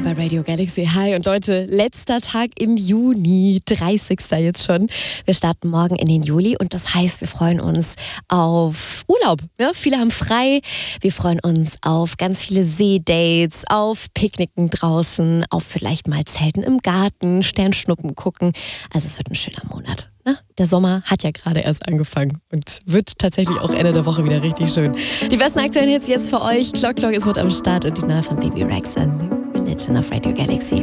bei Radio Galaxy. Hi und Leute, letzter Tag im Juni, 30. jetzt schon. Wir starten morgen in den Juli und das heißt, wir freuen uns auf Urlaub. Ja, viele haben frei. Wir freuen uns auf ganz viele Seedates, auf Picknicken draußen, auf vielleicht mal Zelten im Garten, Sternschnuppen gucken. Also es wird ein schöner Monat. Ne? Der Sommer hat ja gerade erst angefangen und wird tatsächlich auch Ende der Woche wieder richtig schön. Die besten aktuellen Hits jetzt für euch. Clock ist mit am Start und die Nahe von Baby Rexha, New Religion auf Radio Galaxy.